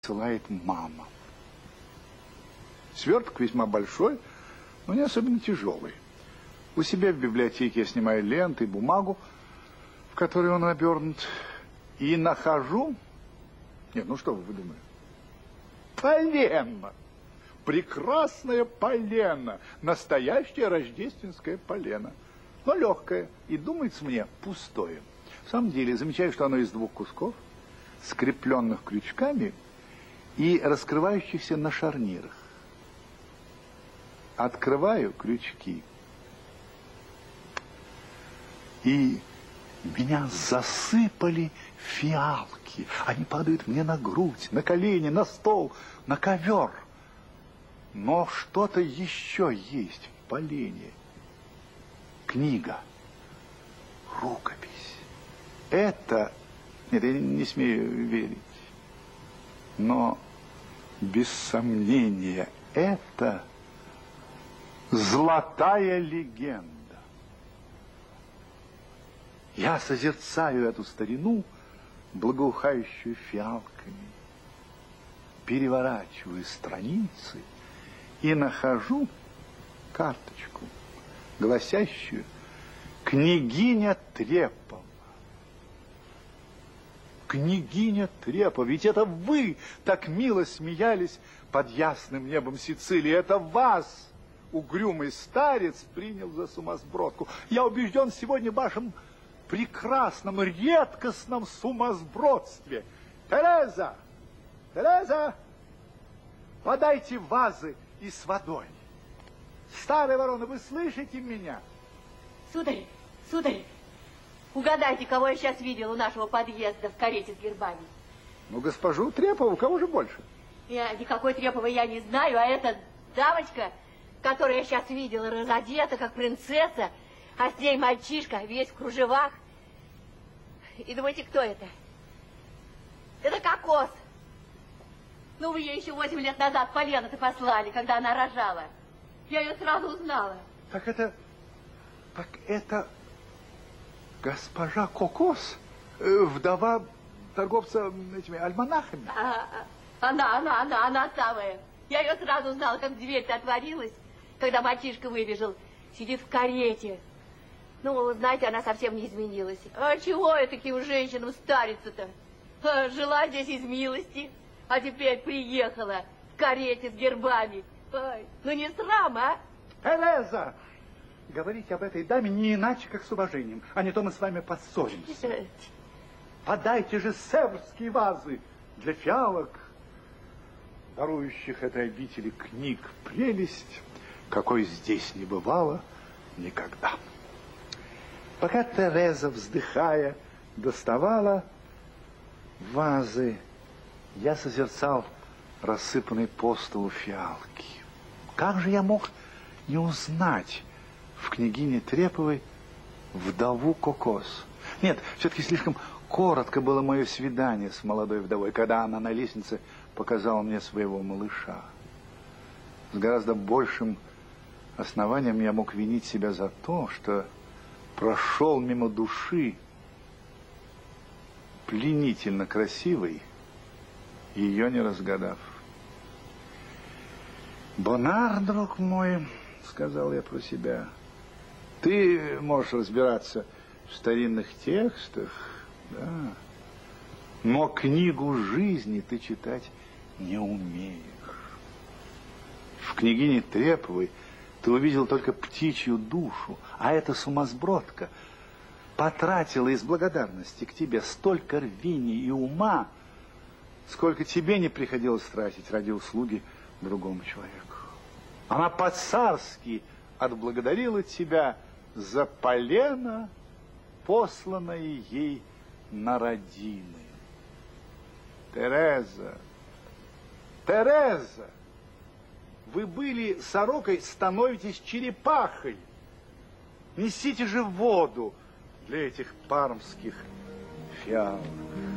Ссылает мама. Сверток весьма большой, но не особенно тяжелый. У себя в библиотеке я снимаю ленты и бумагу, в которой он обернут, и нахожу... Нет, ну что вы думаете? Полено! Прекрасное полено! Настоящее рождественское полено. Но легкое. И думается мне пустое. В самом деле, замечаю, что оно из двух кусков, скрепленных крючками и раскрывающихся на шарнирах. Открываю крючки, и меня засыпали фиалки. Они падают мне на грудь, на колени, на стол, на ковер. Но что-то еще есть в полене. Книга, рукопись. Это, нет, я не смею верить, но без сомнения это золотая легенда. Я созерцаю эту старину, благоухающую фиалками, переворачиваю страницы и нахожу карточку, гласящую «Княгиня Трепова». Княгиня Трепова, ведь это вы так мило смеялись под ясным небом Сицилии. Это вас угрюмый старец принял за сумасбродку. Я убежден сегодня в вашем прекрасном, редкостном сумасбродстве. Тереза! Тереза! Подайте вазы и с водой. Старая ворона, вы слышите меня? Сударь, сударь, угадайте, кого я сейчас видел у нашего подъезда в карете с гербами. Ну, госпожу Трепову, кого же больше? Никакой Треповой я не знаю, а эта дамочка, которую я сейчас видела, разодета, как принцесса, а с ней мальчишка, весь в кружевах. И думаете, кто это? Это Кокос. Ну, вы ее еще 8 лет назад полено-то послали, когда она рожала. Я ее сразу узнала. Так это госпожа Кокос, вдова торговца этими альманахами? Она самая. Я ее сразу узнала, как дверь-то отворилась, когда мальчишка выбежал, сидит в карете. Ну, знаете, она совсем не изменилась. А чего я таким женщинам стариться-то? Жила здесь из милости, а теперь приехала в карете с гербами. Ой, ну не срам, а? Тереза! Говорите об этой даме не иначе, как с уважением, а не то мы с вами поссоримся. Подайте же севрские вазы для фиалок, дарующих этой обители книг прелесть, какой здесь не бывало никогда. Пока Тереза, вздыхая, доставала вазы, я созерцал рассыпанные по столу фиалки. Как же я мог не узнать в княгине Треповой вдову Кокос? Нет, все-таки слишком коротко было мое свидание с молодой вдовой, когда она на лестнице показала мне своего малыша. С гораздо большим основанием я мог винить себя за то, что прошел мимо души пленительно красивой, ее не разгадав. Бонар, друг мой, сказал я про себя, ты можешь разбираться в старинных текстах, да, но книгу жизни ты читать не умеешь. В княгине Треповой ты увидел только птичью душу, а эта сумасбродка потратила из благодарности к тебе столько рвения и ума, сколько тебе не приходилось тратить ради услуги другому человеку. Она по-царски отблагодарила тебя за полено, посланное ей на родины. Тереза, Тереза, вы были сорокой, становитесь черепахой. Несите же воду для этих пармских фиалок.